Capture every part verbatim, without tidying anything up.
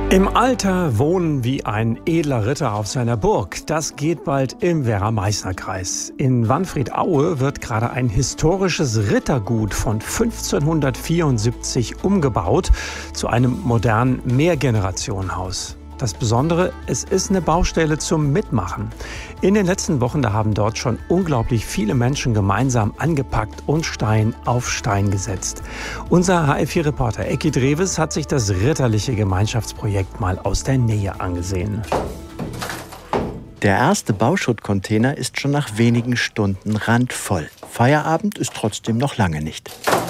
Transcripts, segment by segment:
Im Alter wohnen wie ein edler Ritter auf seiner Burg. Das geht bald im Werra-Meißner-Kreis. In Wanfried-Aue wird gerade ein historisches Rittergut von fünfzehnhundertvierundsiebzig umgebaut zu einem modernen Mehrgenerationenhaus. Das Besondere, es ist eine Baustelle zum Mitmachen. In den letzten Wochen, da haben dort schon unglaublich viele Menschen gemeinsam angepackt und Stein auf Stein gesetzt. Unser H L vier Reporter Ecki Dreves hat sich das ritterliche Gemeinschaftsprojekt mal aus der Nähe angesehen. Der erste Bauschuttcontainer ist schon nach wenigen Stunden randvoll. Feierabend ist trotzdem noch lange nicht.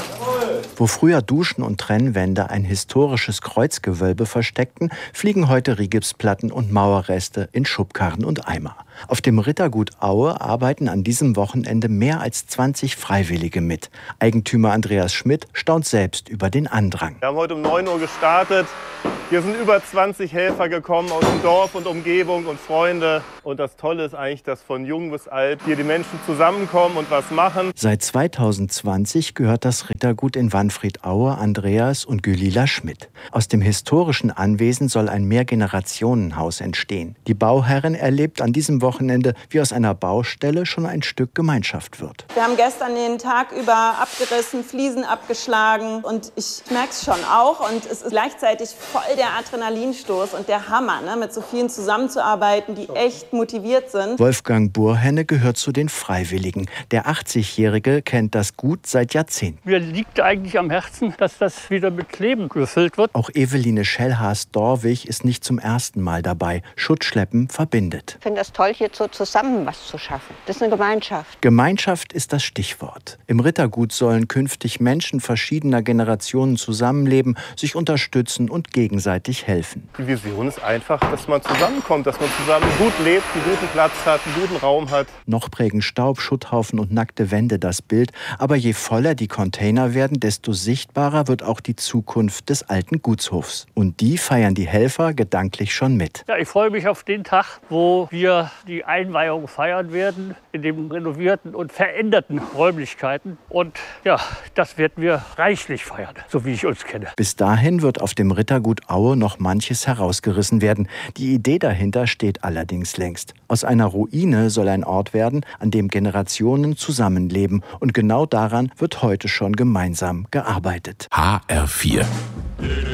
Wo früher Duschen und Trennwände ein historisches Kreuzgewölbe versteckten, fliegen heute Rigipsplatten und Mauerreste in Schubkarren und Eimer. Auf dem Rittergut Aue arbeiten an diesem Wochenende mehr als zwanzig Freiwillige mit. Eigentümer Andreas Schmidt staunt selbst über den Andrang. Wir haben heute um neun Uhr gestartet. Hier sind über zwanzig Helfer gekommen aus dem Dorf und Umgebung und Freunde. Und das Tolle ist eigentlich, dass von jung bis alt hier die Menschen zusammenkommen und was machen. Seit zweitausendzwanzig gehört das Rittergut in Wanfried-Aue Andreas und Gülila Schmidt. Aus dem historischen Anwesen soll ein Mehrgenerationenhaus entstehen. Die Bauherrin erlebt an diesem Wochenende, wie aus einer Baustelle schon ein Stück Gemeinschaft wird. Wir haben gestern den Tag über abgerissen, Fliesen abgeschlagen und ich merke es schon auch. Und es ist gleichzeitig voll der Adrenalinstoß und der Hammer, ne, mit so vielen zusammenzuarbeiten, die echt motiviert sind. Wolfgang Burhenne gehört zu den Freiwilligen. Der achtzigjährige kennt das Gut seit Jahrzehnten. Mir liegt eigentlich am Herzen, dass das wieder mit Leben gefüllt wird. Auch Eveline Schellhaas-Dorwig ist nicht zum ersten Mal dabei. Schuttschleppen verbindet. Ich finde das toll, hier so zusammen was zu schaffen. Das ist eine Gemeinschaft. Gemeinschaft ist das Stichwort. Im Rittergut sollen künftig Menschen verschiedener Generationen zusammenleben, sich unterstützen und gegenseitig helfen. Die Vision ist einfach, dass man zusammenkommt, dass man zusammen gut lebt, einen guten Platz hat, einen guten Raum hat. Noch prägen Staub, Schutthaufen und nackte Wände das Bild. Aber je voller die Container werden, desto sichtbarer wird auch die Zukunft des alten Gutshofs. Und die feiern die Helfer gedanklich schon mit. Ja, ich freue mich auf den Tag, wo wir die Einweihung feiern werden in den renovierten und veränderten Räumlichkeiten. Und ja, das werden wir reichlich feiern, so wie ich uns kenne. Bis dahin wird auf dem Rittergut Aue noch manches herausgerissen werden. Die Idee dahinter steht allerdings längst. Aus einer Ruine soll ein Ort werden, an dem Generationen zusammenleben. Und genau daran wird heute schon gemeinsam gearbeitet. H R vier